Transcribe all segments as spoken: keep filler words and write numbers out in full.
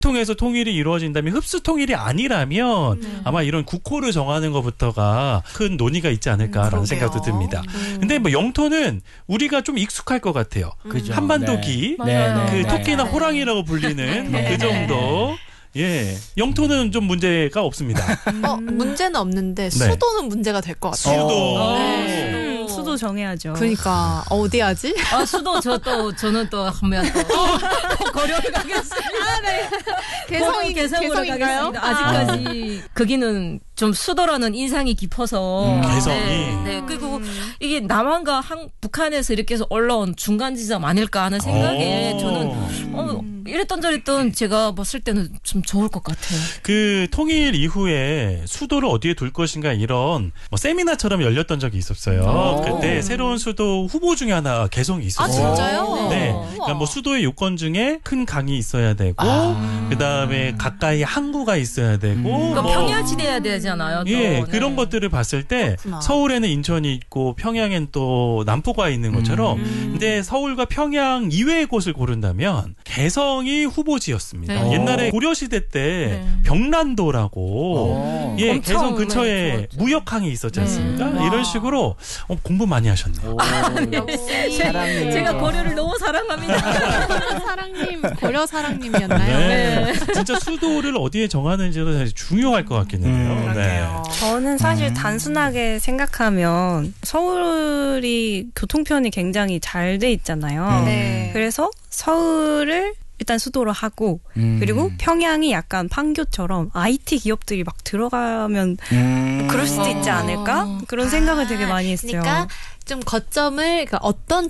통해서 통일이 이루어진다면 흡수 통일이 아니라면 음. 아마 이런 국호를 정하는 것부터가 큰 논의가 있지 않을까라는 음, 생각도 듭니다. 음. 근데 뭐 영토는 우리가 좀 익숙할 것 같아요. 그죠. 한반도기, 네. 그 네. 토끼나 네. 호랑이라고 불리는 네. 그 정도. 예, 영토는 좀 문제가 없습니다. 어, 문제는 없는데 수도는 네. 문제가 될 것 같아요. 수도. 네. 음, 수도 정해야죠. 그러니까 어디 하지? 아 수도 저 또 저는 또 하면 또 고려를 가겠습니다. 아, 네. 개성이 개성으로 가겠습니다. 아직까지 아. 거기는 좀 수도라는 인상이 깊어서 음, 개성이. 네, 네. 그리고 이게 남한과 한, 북한에서 이렇게 해서 올라온 중간 지점 아닐까 하는 생각에 오. 저는 어, 이랬던 저랬던 제가 봤을 때는 좀 좋을 것 같아요. 그 통일 이후에 수도를 어디에 둘 것인가 이런 뭐 세미나처럼 열렸던 적이 있었어요. 오. 그때 새로운 수도 후보 중에 하나 개성이 있었어요. 아 진짜요? 네. 그러니까 뭐 수도의 요건 중에 큰 강이 있어야 되고 아. 그다음에 가까이 항구가 있어야 되고 음. 그러니까 뭐 평야지대야 되잖아요. 또. 예, 네. 그런 것들을 봤을 때 그렇구나. 서울에는 인천이 있고 평양엔 또 남포가 있는 것처럼 음. 근데 서울과 평양 이외의 곳을 고른다면 개성이 후보지였습니다. 네. 옛날에 고려시대 때 네. 병란도라고 오. 예, 엄청, 개성 근처에 네, 무역항이 있었지 않습니까? 네. 이런 식으로 어, 공부 많이 하셨네요. 역시 사랑님. 제가 고려를 너무 사랑합니다. 사랑님 고려 사랑님이었나요? 네. 진짜 수도를 어디에 정하는지도 사실 중요할 것 같긴 해요. 음. 네. 저는 사실 음. 단순하게 생각하면 서울이 교통편이 굉장히 잘 돼 있잖아요. 음. 네. 그래서 서울을 일단 수도로 하고 음. 그리고 평양이 약간 판교처럼 아이티 기업들이 막 들어가면 음. 그럴 수도 있지 않을까? 그런 생각을 되게 많이 했어요. 그러니까 좀 거점을 그러니까 어떤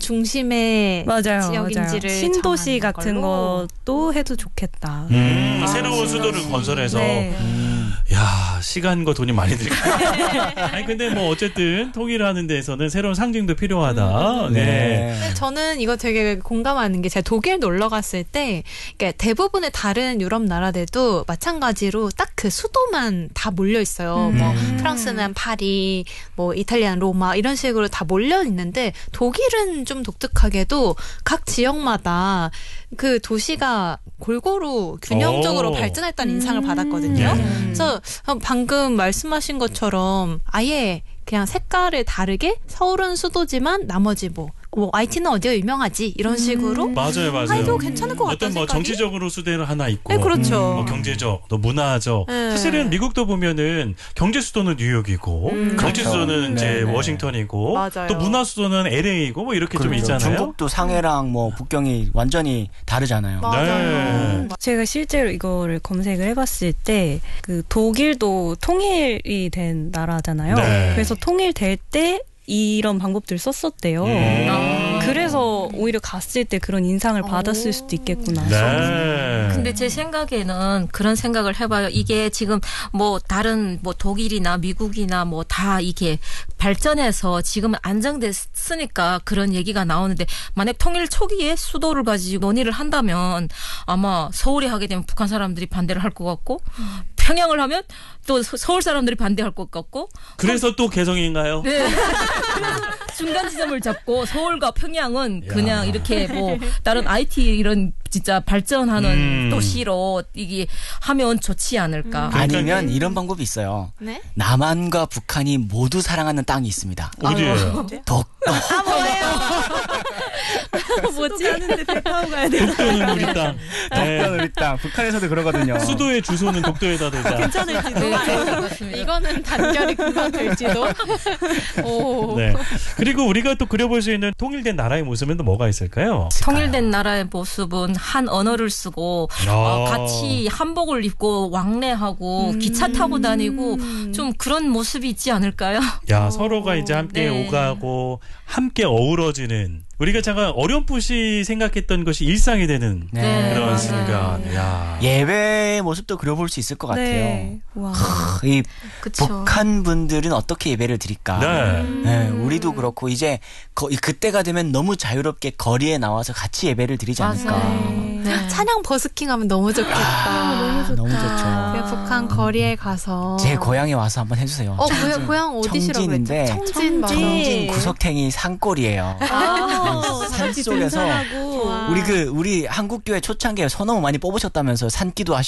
중심의 맞아요, 지역인지를 맞아요. 신도시 정하는 같은 걸로. 것도 해도 좋겠다. 음, 아, 새로운 수도를 건설해서 네. 음. 야 시간과 돈이 많이 들고. 아니 근데 뭐 어쨌든 통일하는 데에서는 새로운 상징도 필요하다. 음. 네. 네. 근데 저는 이거 되게 공감하는 게 제가 독일 놀러 갔을 때 그러니까 대부분의 다른 유럽 나라들도 마찬가지로 딱 그 수도만 다 몰려 있어요. 음. 뭐 프랑스는 파리, 뭐 이탈리아는 로마 이런 식으로 다 몰려 있는데 독일은 좀 독특하게도 각 지역마다 그 도시가 골고루 균형적으로 오. 발전했다는 음. 인상을 받았거든요. 네. 그래서 방금 말씀하신 것처럼 아예 그냥 색깔을 다르게 서울은 수도지만 나머지 뭐, 뭐 아이티는 어디가 유명하지 이런 식으로 맞아요, 맞아요. 해도 괜찮을 것 같다는 어떤 뭐 생각이. 정치적으로 수도를 하나 있고, 네, 그렇죠. 뭐 경제적, 또 문화적. 네. 사실은 미국도 보면은 경제 수도는 뉴욕이고, 음. 정치 그렇죠. 수도는 이제 네, 네. 워싱턴이고, 맞아요. 또 문화 수도는 엘에이고, 뭐 이렇게 좀 그렇죠. 있잖아요. 중국도 상해랑 뭐 북경이 완전히 다르잖아요. 맞아요. 네. 제가 실제로 이거를 검색을 해봤을 때 그 독일도 통일이 된 나라잖아요. 네. 그래서 통일될 때 이런 방법들을 썼었대요. 음. 그래서 오히려 갔을 때 그런 인상을 받았을 수도 있겠구나. 네. 근데 제 생각에는 그런 생각을 해봐요. 이게 지금 뭐 다른 뭐 독일이나 미국이나 뭐 다 이게 발전해서 지금 안정됐으니까 그런 얘기가 나오는데 만약 통일 초기에 수도를 가지고 논의를 한다면 아마 서울이 하게 되면 북한 사람들이 반대를 할 것 같고 평양을 하면 또 서울 사람들이 반대할 것 같고 그래서 또 개성인가요? 네. 그래서 중간 지점을 잡고 서울과 평양은 야. 그냥 이렇게 뭐 다른 아이티 이런 진짜 발전하는 음. 도시로 이게 하면 좋지 않을까. 음. 아니면 이런 방법이 있어요. 네? 남한과 북한이 모두 사랑하는 땅이 있습니다. 어디예요? 독도. 아 뭐예요? 뭐지? 하는데 배파고 가야 돼. 독도는 우리 땅. 네. 우리 땅. 북한에서도 그러거든요. 수도의 주소는 독도에다 두자. 괜찮을지도. 네, 맞습니다. 이거는 단결이 금방 될지도. 오. 네. 그리고 우리가 또 그려볼 수 있는 통일된 나라의 모습은 또 뭐가 있을까요? 통일된 나라의 모습은 한 언어를 쓰고 아. 어, 같이 한복을 입고 왕래하고 음. 기차 타고 다니고 좀 그런 모습이 있지 않을까요? 야, 서로가 이제 함께 네. 오가고 함께 어우러지는 우리가 잠깐 어렴풋이 생각했던 것이 일상이 되는 네. 그런 맞아요. 순간. 야. 예배의 모습도 그려볼 수 있을 것 같아요. 네. 와. 이 그쵸. 북한 분들은 어떻게 예배를 드릴까? 네. 네, 우리도 그렇고 이제 거, 그때가 되면 너무 자유롭게 거리에 나와서 같이 예배를 드리지 않을까. 맞아요. 네. 찬양 버스킹 하면 너무 좋겠다. 아, 너무 좋죠. 그냥 북한 거리에 가서 제 고향에 와서 한번 해주세요. 어 고향 고향 어디시라고 그랬죠? 청진인데 청진 맞아. 청진 구석탱이 산골이에요. 산 속에서 등산하고. 우리 그 우리 한국교회 초창기에 서 너무 많이 뽑으셨다면서 산기도 하시고.